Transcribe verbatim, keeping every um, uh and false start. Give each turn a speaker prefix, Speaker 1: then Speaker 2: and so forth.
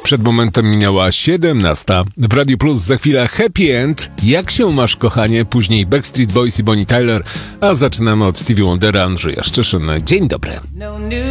Speaker 1: Przed momentem minęła siedemnasta. W Radiu Plus za chwilę Happy End. Jak się masz, kochanie? Później Backstreet Boys i Bonnie Tyler. A zaczynamy od Stevie Wondera, Andrzeja Szczeszyn. Dzień dobry.